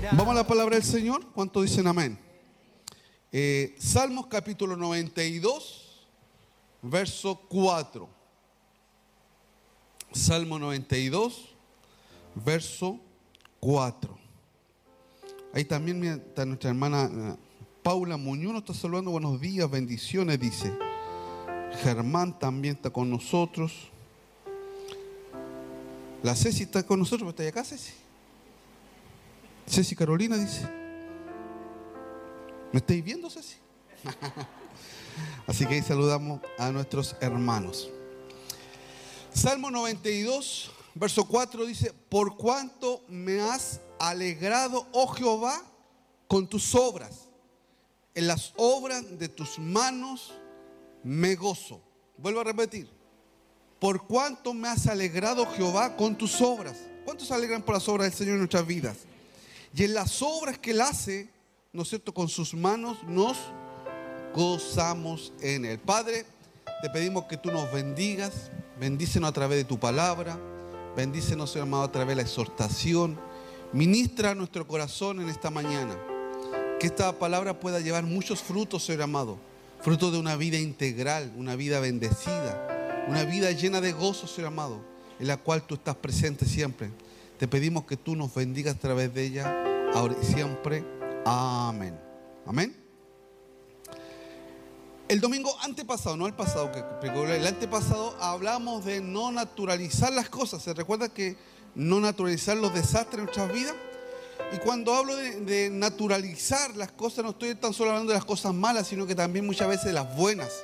Vamos a la palabra del Señor. ¿Cuánto dicen amén? Salmos capítulo 92, verso 4. Salmo 92, verso 4. Ahí también está nuestra hermana Paula Muñoz, nos está saludando. Buenos días, bendiciones, dice. Germán también está con nosotros. La Ceci está con nosotros. ¿Está acá, Ceci? Ceci Carolina dice. ¿Me estáis viendo, Ceci? Así que ahí saludamos a nuestros hermanos. Salmo 92, verso 4 dice: por cuanto me has alegrado, oh Jehová, con tus obras, en las obras de tus manos me gozo. Vuelvo a repetir: por cuanto me has alegrado, Jehová, con tus obras. ¿Cuántos se alegran por las obras del Señor en nuestras vidas? Y en las obras que Él hace, ¿no es cierto?, con sus manos nos gozamos en Él. Padre, te pedimos que tú nos bendigas. Bendícenos a través de tu palabra. Bendícenos, Señor amado, a través de la exhortación. Ministra nuestro corazón en esta mañana. Que esta palabra pueda llevar muchos frutos, Señor amado. Frutos de una vida integral, una vida bendecida, una vida llena de gozo, Señor amado, en la cual tú estás presente siempre. Te pedimos que tú nos bendigas a través de ella, ahora y siempre. Amén. Amén. El domingo antepasado, no el pasado, el antepasado, hablamos de no naturalizar las cosas. ¿Se recuerda que no naturalizar los desastres en nuestras vidas? Y cuando hablo de naturalizar las cosas, no estoy tan solo hablando de las cosas malas, sino que también muchas veces de las buenas.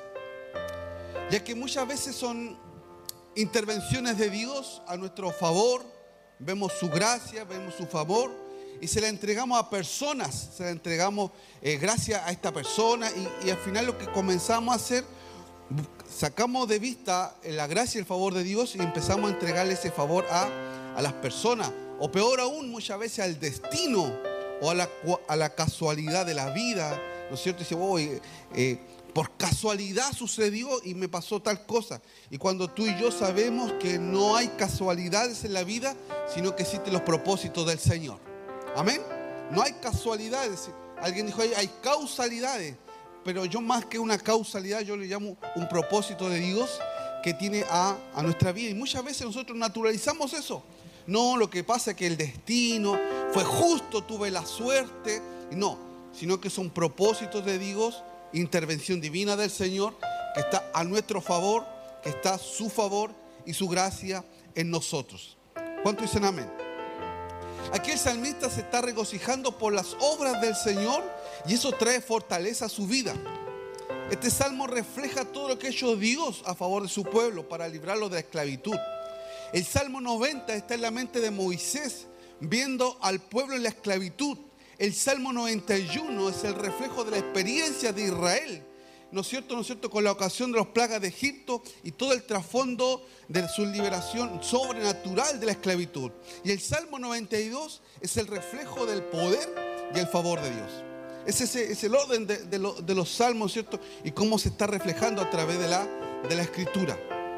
Ya que muchas veces son intervenciones de Dios a nuestro favor. Vemos su gracia, vemos su favor y se la entregamos a personas, se la entregamos gracias a esta persona y al final lo que comenzamos a hacer, sacamos de vista la gracia y el favor de Dios y empezamos a entregarle ese favor a las personas, o peor aún, muchas veces al destino o a la casualidad de la vida, ¿no es cierto? Y dice, oh, por casualidad sucedió y me pasó tal cosa. Y cuando tú y yo sabemos que no hay casualidades en la vida, sino que existen los propósitos del Señor. Amén. No hay casualidades. Alguien dijo, hay causalidades. Pero yo, más que una causalidad, yo le llamo un propósito de Dios que tiene a nuestra vida. Y muchas veces nosotros naturalizamos eso. No, lo que pasa es que el destino fue justo, tuve la suerte. No, sino que son propósitos de Dios, intervención divina del Señor, que está a nuestro favor, que está su favor y su gracia en nosotros. ¿Cuánto dicen amén? Aquí el salmista se está regocijando por las obras del Señor y eso trae fortaleza a su vida. Este salmo refleja todo lo que ha hecho Dios a favor de su pueblo para librarlo de la esclavitud. El Salmo 90 está en la mente de Moisés viendo al pueblo en la esclavitud. El Salmo 91 es el reflejo de la experiencia de Israel, ¿no es cierto? ¿No es cierto? Con la ocasión de las plagas de Egipto y todo el trasfondo de su liberación sobrenatural de la esclavitud. Y el Salmo 92 es el reflejo del poder y el favor de Dios. Es el orden de los salmos, ¿cierto? Y cómo se está reflejando a través de la escritura.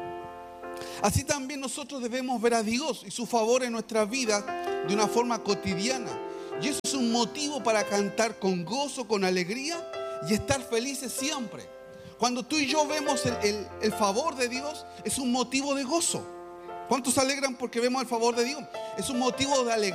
Así también nosotros debemos ver a Dios y su favor en nuestra vida de una forma cotidiana. Y eso es un motivo para cantar con gozo, con alegría y estar felices siempre. Cuando tú y yo vemos el favor de Dios, es un motivo de gozo. ¿Cuántos se alegran porque vemos el favor de Dios? Es un motivo de alegría.